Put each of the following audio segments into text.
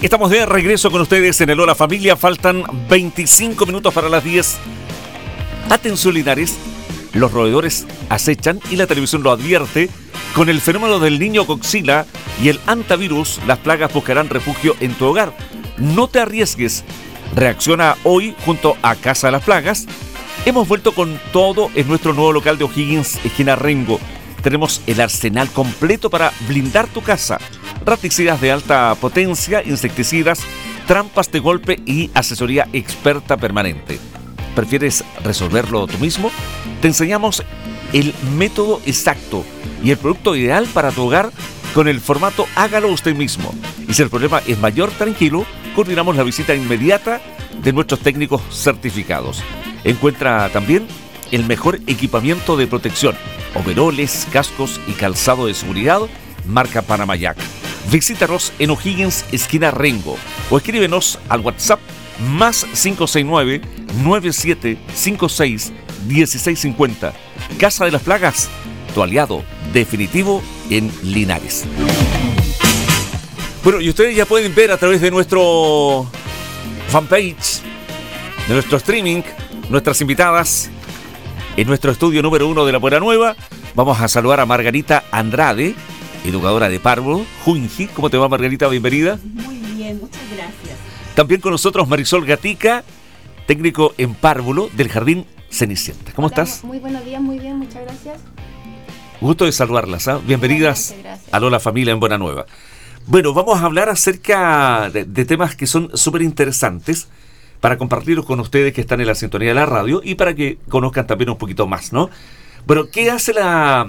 Estamos de regreso con ustedes en el Hola Familia. Faltan 25 minutos para las 10. Atención, Linares. Los roedores acechan y la televisión lo advierte. Con el fenómeno del niño coxila y el antivirus, las plagas buscarán refugio en tu hogar. No te arriesgues. Reacciona hoy junto a Casa de las Plagas. Hemos vuelto con todo en nuestro nuevo local de O'Higgins, esquina Rengo. Tenemos el arsenal completo para blindar tu casa. Raticidas de alta potencia, insecticidas, trampas de golpe y asesoría experta permanente. ¿Prefieres resolverlo tú mismo? Te enseñamos el método exacto y el producto ideal para tu hogar con el formato Hágalo usted mismo. Y si el problema es mayor, tranquilo, coordinamos la visita inmediata de nuestros técnicos certificados. Encuentra también el mejor equipamiento de protección, overoles, cascos y calzado de seguridad, marca Panamayac. Visítanos en O'Higgins, esquina Rengo, o escríbenos al WhatsApp más 569-9756-1650. Casa de las Plagas, tu aliado definitivo en Linares. Bueno, y ustedes ya pueden ver a través de nuestro fanpage, de nuestro streaming, nuestras invitadas en nuestro estudio número 1 de La Buena Nueva. Vamos a saludar a Margarita Andrade, educadora de Párvulo, Junji. ¿Cómo te va, Margarita? Bienvenida. Muy bien, muchas gracias. También con nosotros Marisol Gatica, técnico en Párvulo del Jardín Cenicienta. ¿Cómo estás? Muy buenos días, muy bien, muchas gracias. Gusto de saludarlas, ¿eh? Bienvenidas a Lola Familia en Buena Nueva. Bueno, vamos a hablar acerca de temas que son súper interesantes para compartirlos con ustedes que están en la sintonía de la radio y para que conozcan también un poquito más, ¿no? Bueno, ¿qué hace la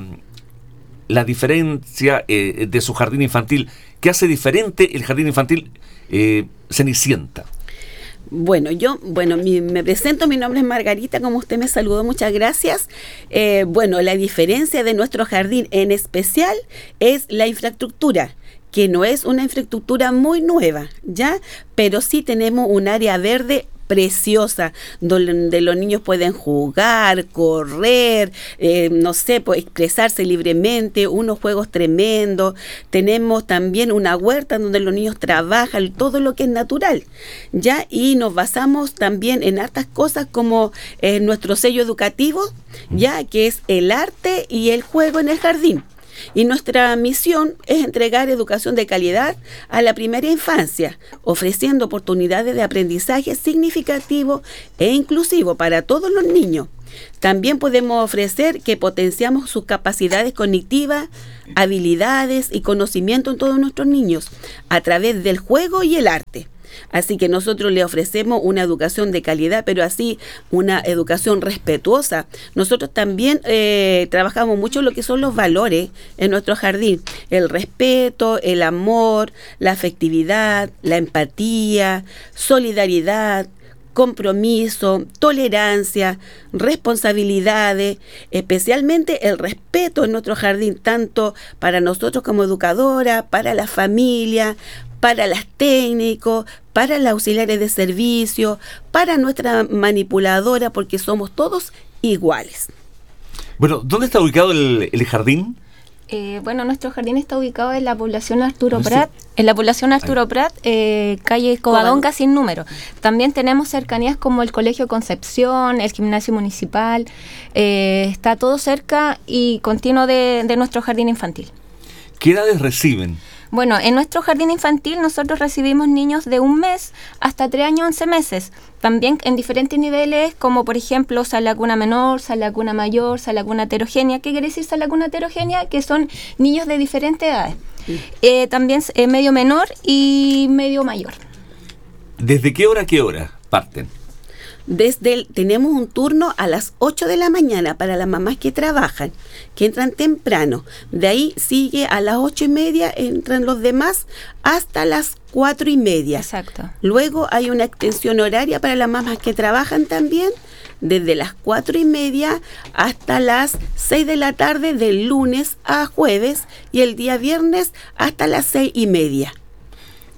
diferencia de su jardín infantil? ¿Qué hace diferente el jardín infantil Cenicienta? Bueno, me presento, mi nombre es Margarita, como usted me saludó, muchas gracias. La diferencia de nuestro jardín en especial es la infraestructura, que no es una infraestructura muy nueva, ¿ya? Pero sí tenemos un área verde preciosa, donde los niños pueden jugar, correr, expresarse libremente, unos juegos tremendos. Tenemos también una huerta donde los niños trabajan, todo lo que es natural, ¿ya? Y nos basamos también en hartas cosas como nuestro sello educativo, ¿ya? Que es el arte y el juego en el jardín. Y nuestra misión es entregar educación de calidad a la primera infancia, ofreciendo oportunidades de aprendizaje significativo e inclusivo para todos los niños. También podemos ofrecer que potenciamos sus capacidades cognitivas, habilidades y conocimiento en todos nuestros niños a través del juego y el arte. Así que nosotros le ofrecemos una educación de calidad, pero así una educación respetuosa. Nosotros también trabajamos mucho lo que son los valores en nuestro jardín. El respeto, el amor, la afectividad, la empatía, solidaridad, compromiso, tolerancia, responsabilidades, especialmente el respeto en nuestro jardín, tanto para nosotros como educadora, para la familia, para las técnicos, para las auxiliares de servicio, para nuestra manipuladora, porque somos todos iguales. Bueno, ¿dónde está ubicado el jardín? Nuestro jardín está ubicado en la población Arturo Prat, calle Covadonga sin número. También tenemos cercanías como el Colegio Concepción, el Gimnasio Municipal, está todo cerca y continuo de nuestro jardín infantil. ¿Qué edades reciben? Bueno, en nuestro jardín infantil nosotros recibimos niños de 1 mes hasta 3 años, 11 meses. También en diferentes niveles, como por ejemplo sala cuna menor, sala cuna mayor, sala cuna heterogénea. ¿Qué quiere decir sala cuna heterogénea? Que son niños de diferentes edades. También medio menor y medio mayor. ¿Desde qué hora a qué hora parten? Tenemos un turno a las 8 de la mañana para las mamás que trabajan, que entran temprano. De ahí sigue a las 8:30, entran los demás hasta las 4:30. Exacto. Luego hay una extensión horaria para las mamás que trabajan también, desde las 4:30 hasta las 6 de la tarde, del lunes a jueves, y el día viernes hasta las 6:30.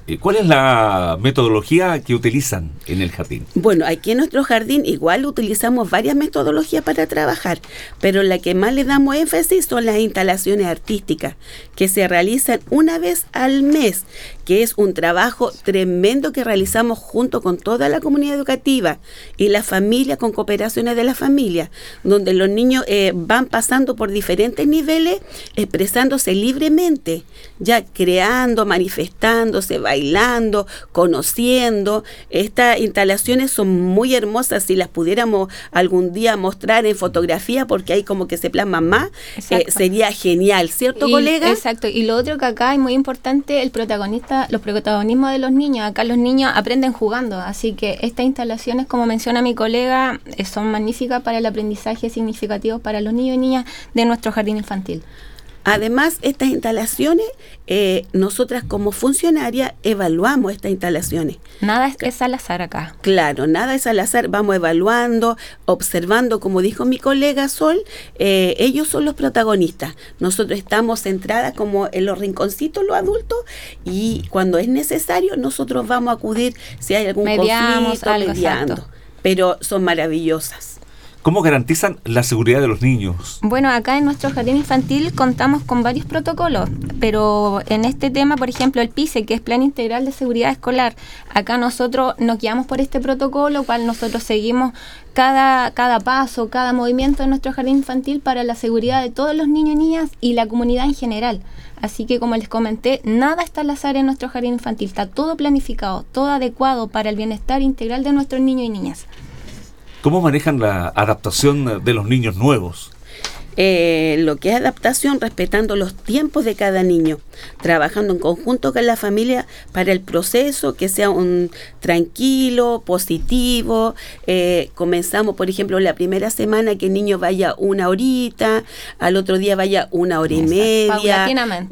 ¿Cuál es la metodología que utilizan en el jardín? Bueno, aquí en nuestro jardín igual utilizamos varias metodologías para trabajar, pero la que más le damos énfasis son las instalaciones artísticas, que se realizan una vez al mes, que es un trabajo tremendo que realizamos junto con toda la comunidad educativa y la familia, con cooperaciones de la familia, donde los niños van pasando por diferentes niveles, expresándose libremente, ya creando, manifestándose, bailando, conociendo. Estas instalaciones son muy hermosas, si las pudiéramos algún día mostrar en fotografía, porque ahí como que se plasman más, sería genial, ¿cierto, colega? Exacto, y lo otro que acá es muy importante, los protagonismos de los niños. Acá los niños aprenden jugando, así que estas instalaciones, como menciona mi colega, son magníficas para el aprendizaje significativo para los niños y niñas de nuestro jardín infantil. Además, estas instalaciones, nosotras como funcionarias evaluamos estas instalaciones. Nada es al azar acá. Claro, nada es al azar, vamos evaluando, observando, como dijo mi colega Sol, ellos son los protagonistas. Nosotros estamos centradas como en los rinconcitos, los adultos, y cuando es necesario, nosotros vamos a acudir si hay algún conflicto, mediando. Pero son maravillosas. ¿Cómo garantizan la seguridad de los niños? Bueno, acá en nuestro jardín infantil contamos con varios protocolos, pero en este tema, por ejemplo, el PICE, que es Plan Integral de Seguridad Escolar, acá nosotros nos guiamos por este protocolo, cual nosotros seguimos cada paso, cada movimiento de nuestro jardín infantil para la seguridad de todos los niños y niñas y la comunidad en general. Así que, como les comenté, nada está al azar en nuestro jardín infantil, está todo planificado, todo adecuado para el bienestar integral de nuestros niños y niñas. ¿Cómo manejan la adaptación de los niños nuevos? Lo que es adaptación, respetando los tiempos de cada niño, trabajando en conjunto con la familia para el proceso que sea un tranquilo, positivo. Comenzamos, por ejemplo, la primera semana que el niño vaya 1 horita, al otro día vaya 1 hora y media,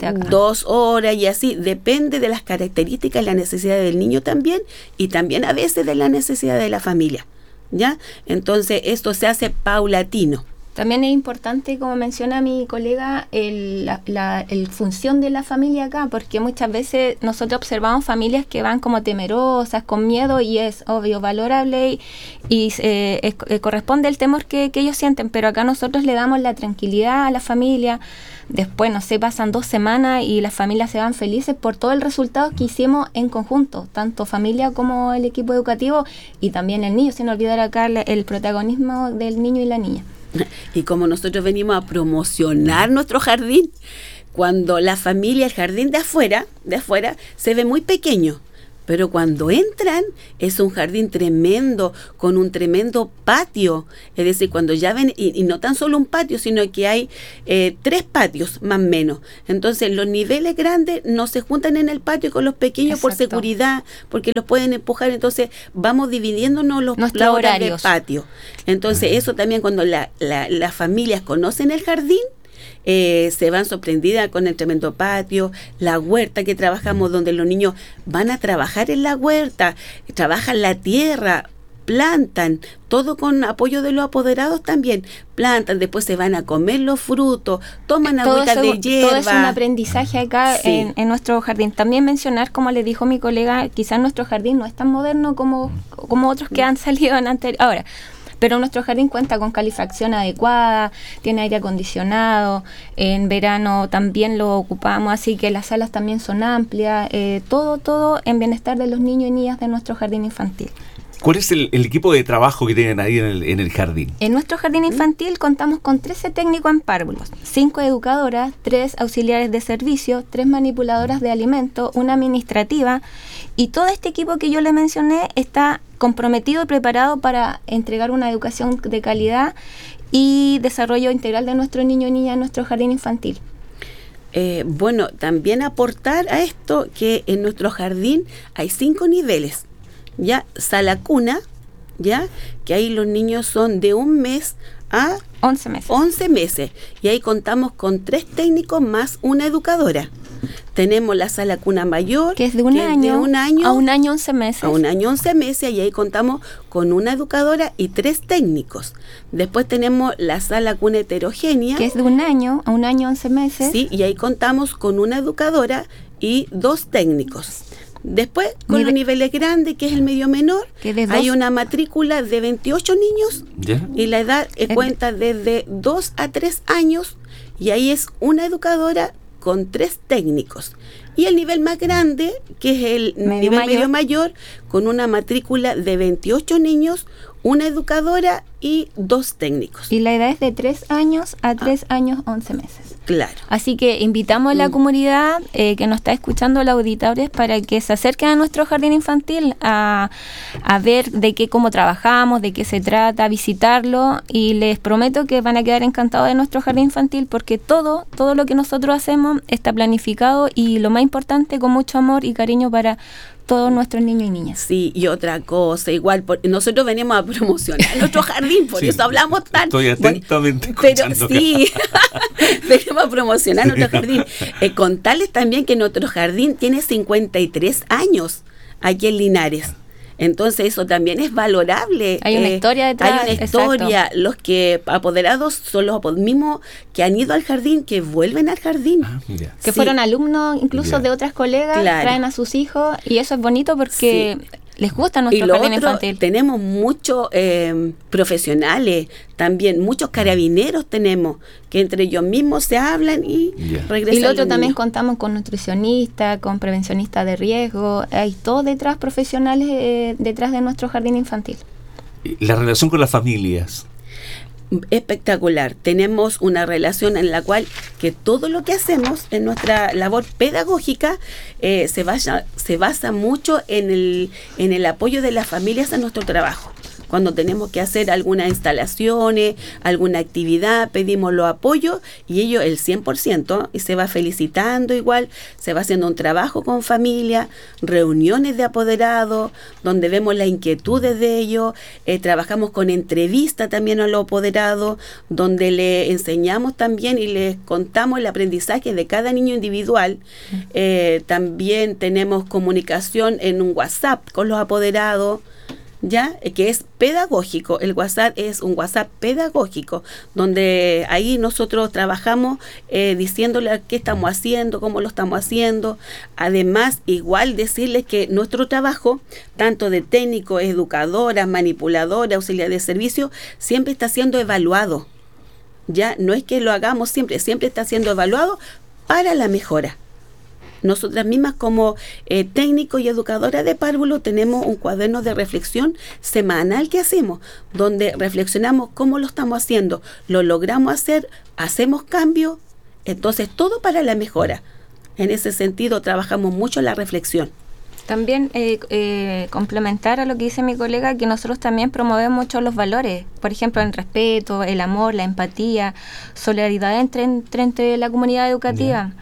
2 horas, y así depende de las características y las necesidades del niño también, y también a veces de la necesidad de la familia. ¿Ya? Entonces esto se hace paulatino. También es importante, como menciona mi colega, el función de la familia acá, porque muchas veces nosotros observamos familias que van como temerosas, con miedo, y es obvio, valorable y corresponde al temor que ellos sienten, pero acá nosotros le damos la tranquilidad a la familia. Después, no sé, pasan 2 semanas y las familias se van felices por todo el resultado que hicimos en conjunto, tanto familia como el equipo educativo y también el niño, sin olvidar acá el protagonismo del niño y la niña. Y como nosotros venimos a promocionar nuestro jardín, cuando la familia, el jardín de afuera se ve muy pequeño, pero cuando entran es un jardín tremendo, con un tremendo patio. Es decir, cuando ya ven, y no tan solo un patio, sino que hay 3 patios más o menos. Entonces los niveles grandes no se juntan en el patio con los pequeños. Exacto. Por seguridad, porque los pueden empujar. Entonces vamos dividiéndonos los horarios del patio. Entonces eso también, cuando las familias conocen el jardín, se van sorprendidas con el tremendo patio, la huerta que trabajamos, donde los niños van a trabajar en la huerta, trabajan la tierra, plantan, todo con apoyo de los apoderados también, plantan, después se van a comer los frutos, toman agüita de hierba. Todo es un aprendizaje acá, sí, en nuestro jardín. También mencionar, como le dijo mi colega, quizás nuestro jardín no es tan moderno como otros que han salido ahora. Pero nuestro jardín cuenta con calefacción adecuada, tiene aire acondicionado, en verano también lo ocupamos, así que las salas también son amplias, todo en bienestar de los niños y niñas de nuestro jardín infantil. ¿Cuál es el equipo de trabajo que tienen ahí en el jardín? En nuestro jardín infantil contamos con 13 técnicos en párvulos, 5 educadoras, 3 auxiliares de servicio, 3 manipuladoras de alimentos, 1 administrativa, y todo este equipo que yo le mencioné está comprometido y preparado para entregar una educación de calidad y desarrollo integral de nuestro niño y niña en nuestro jardín infantil. Bueno, también aportar a esto que en nuestro jardín hay 5 niveles. Ya, sala cuna, ya, que ahí los niños son de 1 mes a 11 meses. 11 meses. Y ahí contamos con 3 técnicos más 1 educadora. Tenemos la sala cuna mayor, que es de un año a 1 año 11 meses. A 1 año 11 meses, y ahí contamos con 1 educadora y 3 técnicos. Después tenemos la sala cuna heterogénea, que es de 1 año a 1 año 11 meses. Sí, y ahí contamos con 1 educadora y 2 técnicos. Después, con los niveles grandes, que es el medio menor, hay una matrícula de 28 niños y la edad cuenta desde 2 a 3 años y ahí es una educadora con 3 técnicos. Y el nivel más grande, que es el nivel medio mayor, con una matrícula de 28 niños, una educadora y 2 técnicos. Y la edad es de 3 años a 3 años 11 meses. Claro. Así que invitamos a la comunidad que nos está escuchando, los auditores, para que se acerquen a nuestro jardín infantil a ver cómo trabajamos, de qué se trata, a visitarlo, y les prometo que van a quedar encantados de nuestro jardín infantil, porque todo lo que nosotros hacemos está planificado y, lo más importante, con mucho amor y cariño para todos nuestros niños y niñas. Sí, y otra cosa, igual, nosotros venimos a promocionar nuestro jardín, por eso hablamos tanto. Estoy atentamente escuchando. Pero sí, venimos a promocionar nuestro jardín. Contarles también que nuestro jardín tiene 53 años aquí en Linares. Entonces eso también es valorable. Hay una historia detrás. Hay una historia. Exacto. Los que apoderados son los mismos que han ido al jardín, que vuelven al jardín. Que fueron alumnos incluso de otras colegas, traen a sus hijos, y eso es bonito porque les gusta nuestro jardín infantil. Tenemos muchos profesionales, también muchos carabineros tenemos, que entre ellos mismos se hablan y regresan. Y lo otro, también contamos con nutricionistas, con prevencionistas de riesgo, hay todo detrás, profesionales detrás de nuestro jardín infantil. La relación con las familias. Espectacular. Tenemos una relación en la cual que todo lo que hacemos en nuestra labor pedagógica se basa mucho en el apoyo de las familias a nuestro trabajo. Cuando tenemos que hacer algunas instalaciones, alguna actividad, pedimos los apoyos y ellos el 100%, y se va felicitando igual, se va haciendo un trabajo con familia, reuniones de apoderados, donde vemos las inquietudes de ellos, trabajamos con entrevista también a los apoderados, donde le enseñamos también y les contamos el aprendizaje de cada niño individual. También tenemos comunicación en un WhatsApp con los apoderados, que es pedagógico. El WhatsApp es un WhatsApp pedagógico, donde ahí nosotros trabajamos diciéndole qué estamos haciendo, cómo lo estamos haciendo. Además, igual decirles que nuestro trabajo, tanto de técnico, educadora, manipuladora, auxiliar de servicio, siempre está siendo evaluado. No es que lo hagamos siempre está siendo evaluado para la mejora. Nosotras mismas como técnico y educadora de párvulo tenemos un cuaderno de reflexión semanal que hacemos, donde reflexionamos cómo lo estamos haciendo, lo logramos hacer, hacemos cambios, entonces todo para la mejora. En ese sentido trabajamos mucho la reflexión. También complementar a lo que dice mi colega, que nosotros también promovemos mucho los valores, por ejemplo, el respeto, el amor, la empatía, solidaridad entre la comunidad educativa.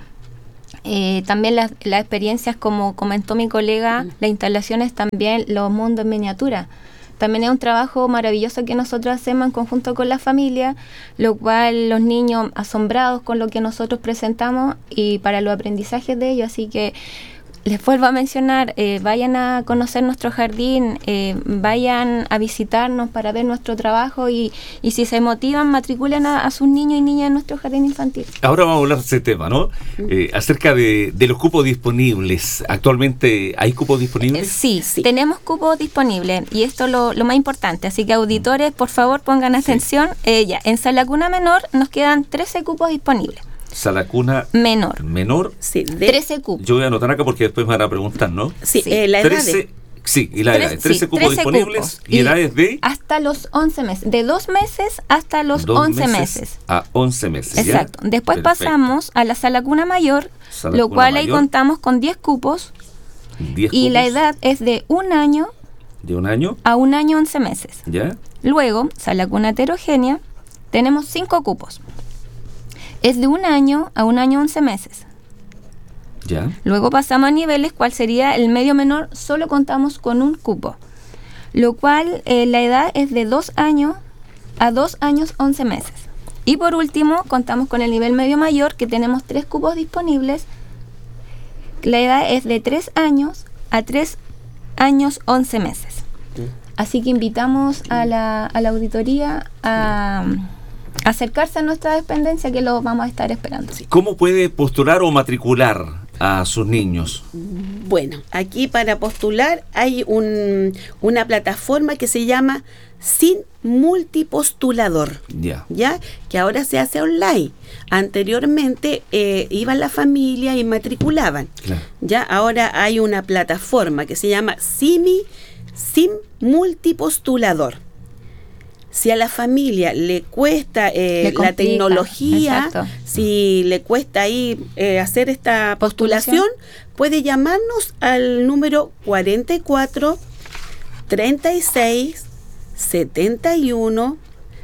También las experiencias, como comentó mi colega, las instalaciones también, los mundos en miniatura. También es un trabajo maravilloso que nosotros hacemos en conjunto con la familia, lo cual los niños asombrados con lo que nosotros presentamos y para los aprendizajes de ellos. Así que les vuelvo a mencionar, vayan a conocer nuestro jardín, vayan a visitarnos para ver nuestro trabajo y si se motivan, matriculen a sus niños y niñas en nuestro jardín infantil. Ahora vamos a hablar de ese tema, ¿no? Acerca de los cupos disponibles. ¿Actualmente hay cupos disponibles? Sí, tenemos cupos disponibles y esto es lo más importante. Así que, auditores, por favor, pongan atención. En Sala Cuna Menor nos quedan 13 cupos disponibles. Sala Cuna Menor. Sí, 13 cupos. Yo voy a anotar acá porque después me van a preguntar, ¿no? Sí, la edad 13, y la edad. 13 cupos 13 disponibles cupos. Y edades de... Hasta los 11 meses. De 2 meses hasta los 11 meses. A 11 meses. Exacto. ¿Ya? Después pasamos a la Sala Cuna Mayor, lo cual ahí contamos con 10 cupos. 10 y cupos. La edad es de 1 año. ¿De 1 año? A 1 año 11 meses. ¿Ya? Luego, Sala Cuna Heterogénea, tenemos 5 cupos. Es de 1 año a 1 año 11 meses. Ya. Luego pasamos a niveles, cuál sería el medio menor, solo contamos con 1 cupo. Lo cual la edad es de 2 años a 2 años 11 meses. Y por último, contamos con el nivel medio mayor, que tenemos 3 cupos disponibles. La edad es de 3 años a 3 años 11 meses. Así que invitamos a la auditoría a acercarse a nuestra dependencia, que lo vamos a estar esperando. ¿Cómo puede postular o matricular a sus niños? Bueno, aquí para postular hay una plataforma que se llama Sin Multipostulador, ¿ya? Que ahora se hace online. Anteriormente iban las familias y matriculaban. Claro. Ya ahora hay una plataforma que se llama Sin Multipostulador. Si a la familia le cuesta la tecnología, si le cuesta ahí hacer esta postulación, puede llamarnos al número 44 36 71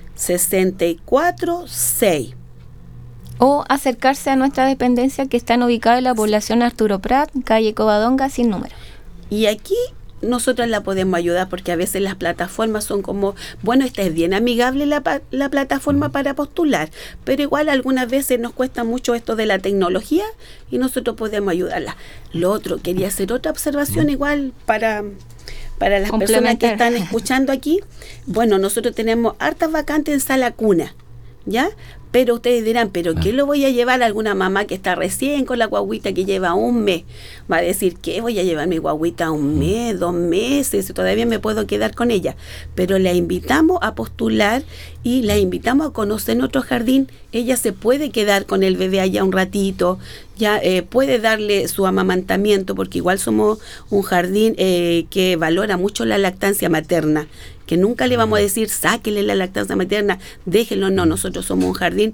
64 6. O acercarse a nuestra dependencia que están ubicadas en la población Arturo Prat, calle Covadonga, sin número. Y aquí nosotros la podemos ayudar porque a veces las plataformas son como, bueno, esta es bien amigable la plataforma para postular, pero igual algunas veces nos cuesta mucho esto de la tecnología y nosotros podemos ayudarla. Lo otro, quería hacer otra observación igual para las personas que están escuchando aquí. Bueno, nosotros tenemos hartas vacantes en sala cuna, ¿ya? Pero ustedes dirán, ¿pero qué lo voy a llevar a alguna mamá que está recién con la guagüita que lleva un mes? Va a decir, ¿qué voy a llevar mi guagüita un mes, 2 meses? Todavía me puedo quedar con ella. Pero la invitamos a postular y la invitamos a conocer nuestro jardín. Ella se puede quedar con el bebé allá un ratito, ya puede darle su amamantamiento, porque igual somos un jardín que valora mucho la lactancia materna, que nunca le vamos a decir, sáquele la lactancia materna, déjenlo, no, nosotros somos un jardín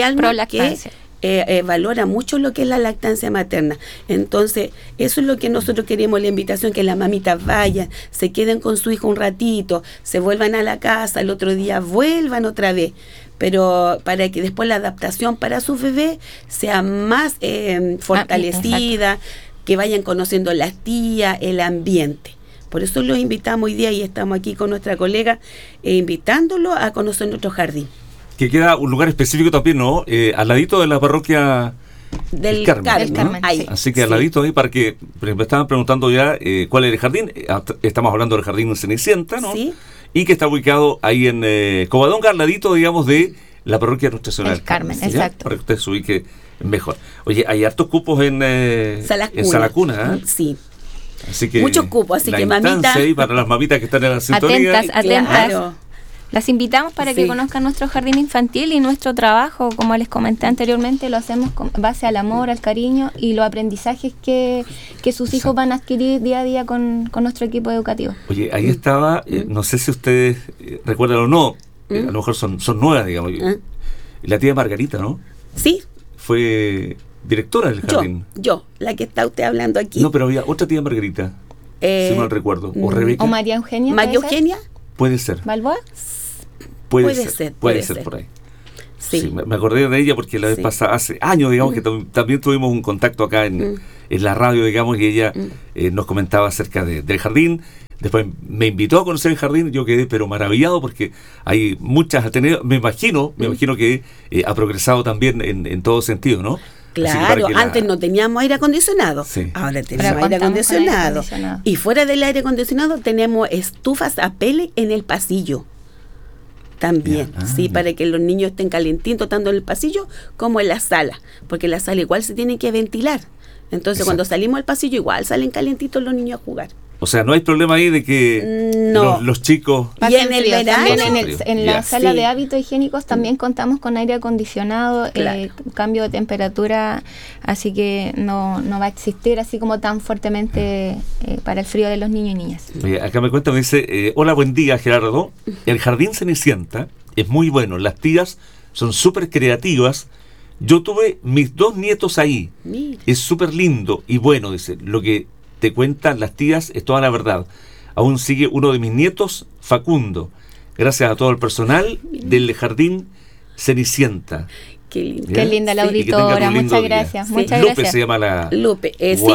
que valora mucho lo que es la lactancia materna. Entonces, eso es lo que nosotros queremos, la invitación, que las mamitas vayan, se queden con su hijo un ratito, se vuelvan a la casa, el otro día vuelvan otra vez, pero para que después la adaptación para su bebé sea más fortalecida, que vayan conociendo las tías, el ambiente. Por eso los invitamos hoy día y estamos aquí con nuestra colega invitándolo a conocer nuestro jardín. Que queda un lugar específico también, ¿no? Al ladito de la parroquia del Carmen, ¿no? Ahí. Así que al ladito ahí, para que me estaban preguntando ya cuál es el jardín. Estamos hablando del jardín Cenicienta, ¿no? Sí. Y que está ubicado ahí en Covadonga, al ladito, digamos, de la parroquia Nuestra Señora del Carmen. Exacto. Para que usted se ubique mejor. Oye, hay hartos cupos en Sala Cuna, ¿eh? Sí. Así que muchos cupos, así que mamita, ahí para las mamitas que están en la sintonía. Atentas. Claro. Las invitamos para que conozcan nuestro jardín infantil y nuestro trabajo, como les comenté anteriormente, lo hacemos con base al amor, al cariño y los aprendizajes que sus hijos van a adquirir día a día con nuestro equipo educativo. Oye, ahí estaba, no sé si ustedes recuerdan o no, a lo mejor son nuevas, digamos, la tía Margarita, ¿no? Sí. Fue directora del jardín. Yo, la que está usted hablando aquí. No, pero había otra tía Margarita, si mal recuerdo. O Rebeca. ¿O María Eugenia? ¿María Eugenia? Puede ser. ¿Balboa? Puede ser por ahí. Sí, me acordé de ella porque la vez pasada, hace años, digamos, que también tuvimos un contacto acá en la radio, digamos, y ella nos comentaba acerca del jardín. Después me invitó a conocer el jardín, yo quedé pero maravillado porque hay muchas alternatividas. Me imagino que ha progresado también en todo sentido, ¿no? Claro, antes no teníamos aire acondicionado, ahora tenemos aire acondicionado. Y fuera del aire acondicionado tenemos estufas a pele en el pasillo. También, para que los niños estén calentitos tanto en el pasillo como en la sala, porque en la sala igual se tiene que ventilar. Entonces cuando salimos al pasillo igual salen calentitos los niños a jugar. O sea, no hay problema ahí de que los chicos... Y en el verano... En la sala de hábitos higiénicos también contamos con aire acondicionado, cambio de temperatura, así que no va a existir así como tan fuertemente para el frío de los niños y niñas. Acá me dice, hola, buen día, Gerardo. El jardín Cenicienta es muy bueno, las tías son súper creativas. Yo tuve mis 2 nietos ahí. Mira. Es súper lindo y bueno, dice, lo que te cuentan las tías es toda la verdad. Aún sigue uno de mis nietos, Facundo. Gracias a todo el personal del jardín Cenicienta. Qué lindo. Qué linda la auditora, muchas gracias. Muchas Lupe gracias. se llama la... Lupe,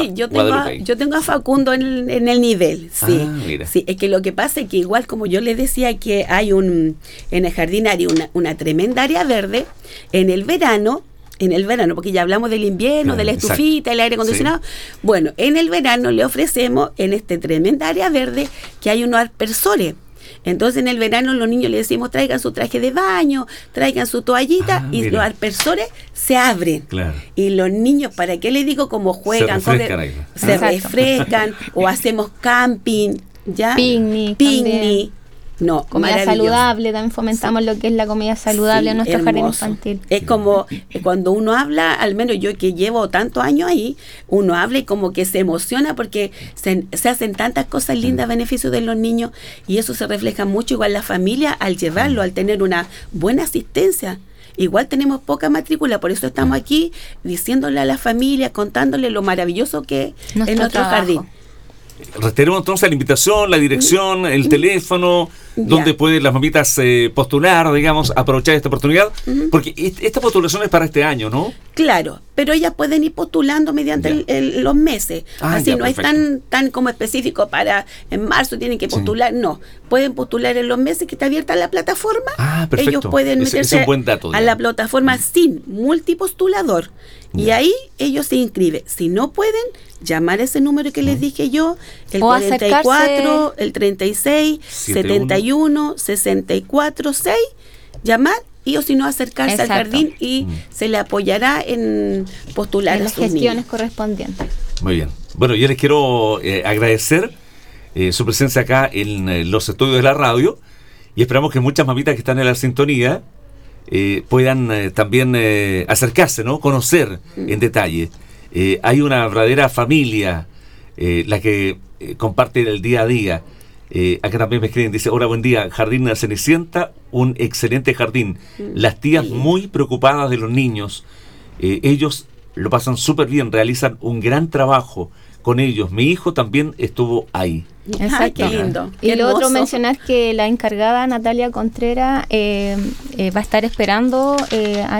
yo tengo a Facundo en el nivel, mira. Sí, es que lo que pasa es que igual como yo les decía que hay en el jardín hay una tremenda área verde, en el verano, porque ya hablamos del invierno, de la estufita, el aire acondicionado. Sí. Bueno, en el verano le ofrecemos en este tremenda área verde que hay unos aspersores Entonces en el verano los niños les decimos traigan su traje de baño, traigan su toallita y los aspersores se abren. Claro. Y los niños, ¿para qué les digo? Como juegan, se refrescan o hacemos camping, ¿ya? Picnic. No, comida saludable, también fomentamos lo que es la comida saludable en nuestro jardín infantil. Es como cuando uno habla, al menos yo que llevo tantos años ahí, uno habla y como que se emociona porque se hacen tantas cosas lindas a beneficio de los niños, y eso se refleja mucho igual la familia al llevarlo, al tener una buena asistencia. Igual tenemos poca matrícula, por eso estamos aquí diciéndole a la familia, contándole lo maravilloso que es nuestro jardín. Reiteremos entonces la invitación, la dirección, el teléfono, donde pueden las mamitas postular, digamos, aprovechar esta oportunidad, porque esta postulación es para este año, ¿no? Claro, pero ellas pueden ir postulando mediante los meses, así ya, no perfecto. Es tan como específico para en marzo tienen que postular, no, pueden postular en los meses que está abierta la plataforma. Perfecto. Ellos pueden meterse un buen dato, a la plataforma sin multipostulador y ahí ellos se inscriben. Si no pueden, llamar a ese número que les dije yo, el 44, el 36, 71, 64, 6, llamar y o si no acercarse al jardín y se le apoyará en postular en las gestiones correspondientes. Muy bien. Bueno, yo les quiero agradecer su presencia acá en los estudios de la radio y esperamos que muchas mamitas que están en la sintonía puedan también acercarse, ¿no? Conocer en detalle. Hay una verdadera familia la que comparte el día a día. Acá también me escriben, dice, hola, buen día, Jardín La Cenicienta, un excelente jardín. Las tías muy preocupadas de los niños. Ellos lo pasan súper bien, realizan un gran trabajo con ellos. Mi hijo también estuvo ahí. Exacto. Qué lindo. Y lo otro, mencionar que la encargada Natalia Contreras va a estar esperando a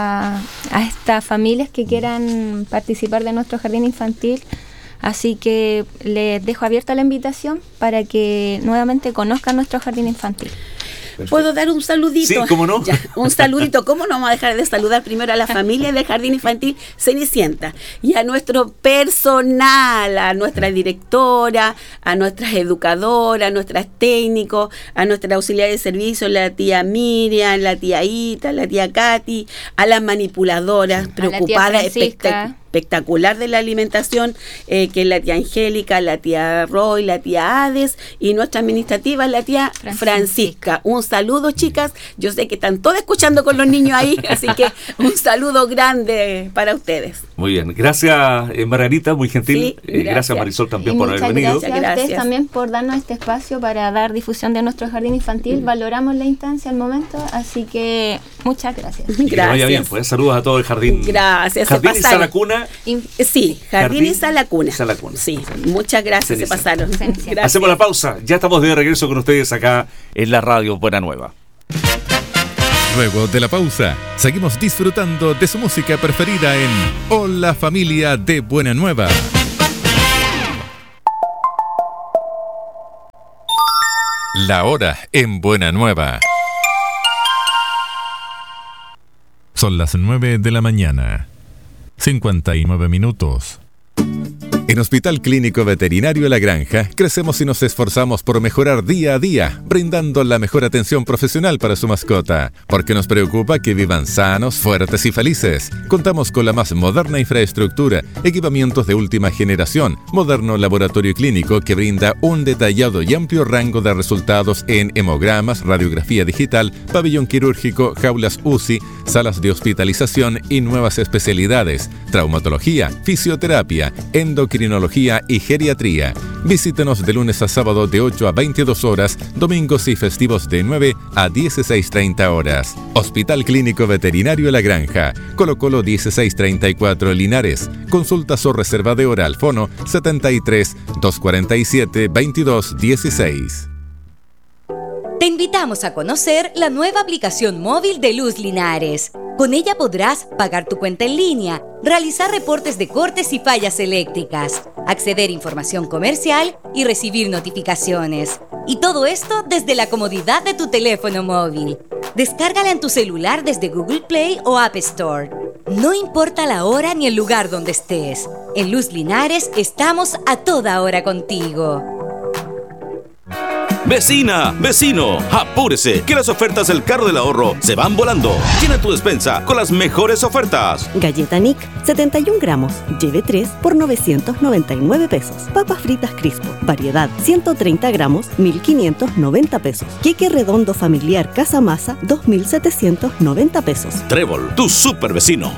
estas familias que quieran participar de nuestro jardín infantil. Así que les dejo abierta la invitación para que nuevamente conozcan nuestro jardín infantil. Perfecto. ¿Puedo dar un saludito? Sí, ¿cómo no? Ya, un saludito. ¿Cómo no vamos a dejar de saludar primero a la familia del Jardín Infantil Cenicienta? Y a nuestro personal, a nuestra directora, a nuestras educadoras, a nuestras técnicos, a nuestra auxiliar de servicio, la tía Miriam, la tía Ita, la tía Katy, a las manipuladoras preocupadas, espectacular de la alimentación, que es la tía Angélica, la tía Roy, la tía Hades y nuestra administrativa, la tía Francisca. Un saludo, chicas. Yo sé que están todas escuchando con los niños ahí, así que un saludo grande para ustedes. Muy bien. Gracias, Margarita, muy gentil. Sí, gracias, Marisol, también por haber venido. Gracias a ustedes también por darnos este espacio para dar difusión de nuestro jardín infantil. Valoramos la instancia al momento, así que muchas gracias. Y que vaya bien, pues. Saludos a todo el jardín. Gracias. Jardín y Sala Cuna. Sí, Jardín y Sala Cuna. Sí, muchas gracias, se pasaron. Gracias. Hacemos la pausa, ya estamos de regreso con ustedes acá en la radio Buena Nueva. Luego de la pausa, seguimos disfrutando de su música preferida en Hola Familia de Buena Nueva. La hora en Buena Nueva. Son las 9 de la mañana. 59 minutos. En Hospital Clínico Veterinario La Granja, crecemos y nos esforzamos por mejorar día a día, brindando la mejor atención profesional para su mascota, porque nos preocupa que vivan sanos, fuertes y felices. Contamos con la más moderna infraestructura, equipamientos de última generación, moderno laboratorio clínico que brinda un detallado y amplio rango de resultados en hemogramas, radiografía digital, pabellón quirúrgico, jaulas UCI, salas de hospitalización y nuevas especialidades, traumatología, fisioterapia, endocrinología y geriatría. Visítenos de lunes a sábado de 8 a 22 horas, domingos y festivos de 9 a 16:30 horas. Hospital Clínico Veterinario La Granja, Colo Colo 1634 Linares. Consultas o reserva de hora al fono 73 247 2216. Te invitamos a conocer la nueva aplicación móvil de Luz Linares. Con ella podrás pagar tu cuenta en línea, realizar reportes de cortes y fallas eléctricas, acceder a información comercial y recibir notificaciones. Y todo esto desde la comodidad de tu teléfono móvil. Descárgala en tu celular desde Google Play o App Store. No importa la hora ni el lugar donde estés. En Luz Linares estamos a toda hora contigo. Vecina, vecino, apúrese, que las ofertas del carro del ahorro se van volando. Llena tu despensa con las mejores ofertas. Galleta Nick, 71 gramos, lleve 3 por 999 pesos. Papas fritas Crispo, variedad, 130 gramos, 1.590 pesos. Queque redondo familiar Casa Masa, 2.790 pesos. Trébol, tu super vecino.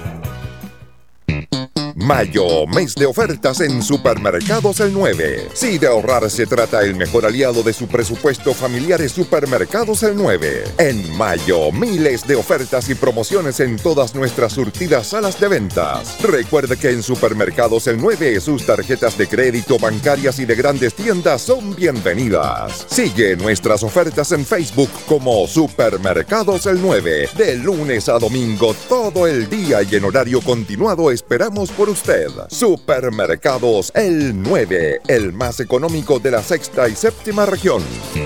Mayo, mes de ofertas en Supermercados El 9. Si de ahorrar se trata, el mejor aliado de su presupuesto familiar es Supermercados El 9. En mayo, miles de ofertas y promociones en todas nuestras surtidas salas de ventas. Recuerde que en Supermercados El 9 sus tarjetas de crédito, bancarias y de grandes tiendas son bienvenidas. Sigue nuestras ofertas en Facebook como Supermercados El 9. De lunes a domingo, todo el día y en horario continuado esperamos por usted. Supermercados El 9, el más económico de la sexta y séptima región.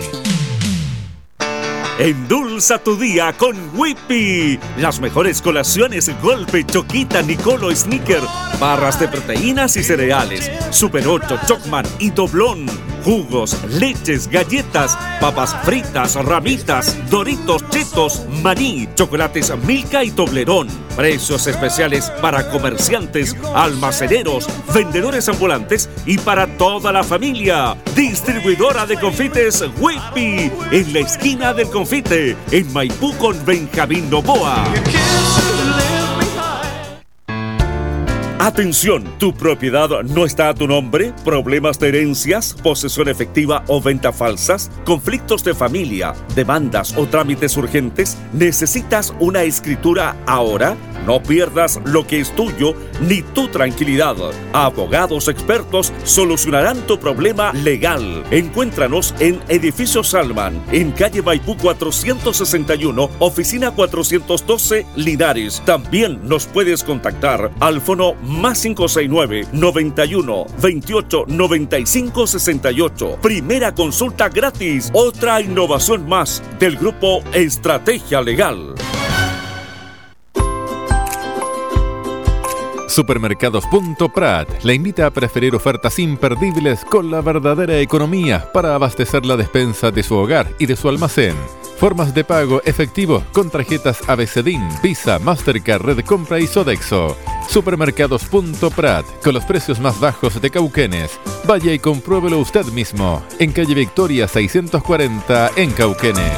Endulza tu día con Whippy. Las mejores colaciones: Golpe, Choquita, Nicolo, Snicker, barras de proteínas y cereales, Super 8, Chocman y Doblón, jugos, leches, galletas, papas fritas, ramitas, Doritos, Chetos, Maní, chocolates Milka y Toblerón. Precios especiales para comerciantes, almaceneros, vendedores ambulantes y para toda la familia. Distribuidora de confites Whippy, en la esquina del confite, en Maipú con Benjamín Novoa. Atención, ¿tu propiedad no está a tu nombre? ¿Problemas de herencias, posesión efectiva o venta falsas? ¿Conflictos de familia, demandas o trámites urgentes? ¿Necesitas una escritura ahora? No pierdas lo que es tuyo ni tu tranquilidad. Abogados expertos solucionarán tu problema legal. Encuéntranos en Edificio Salman, en calle Maipú 461, oficina 412, Linares. También nos puedes contactar al fono más 569 91 28 95 68. Primera consulta gratis. Otra innovación más del grupo Estrategia Legal. Supermercados.prat le invita a preferir ofertas imperdibles con la verdadera economía para abastecer la despensa de su hogar y de su almacén. Formas de pago efectivo con tarjetas ABCDIN, Visa, Mastercard, Red Compra y Sodexo. Supermercados.prat, con los precios más bajos de Cauquenes. Vaya y compruébelo usted mismo, en calle Victoria 640 en Cauquenes.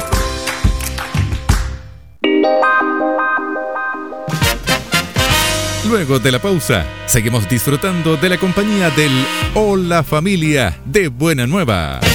Luego de la pausa, seguimos disfrutando de la compañía del Hola Familia de Buena Nueva.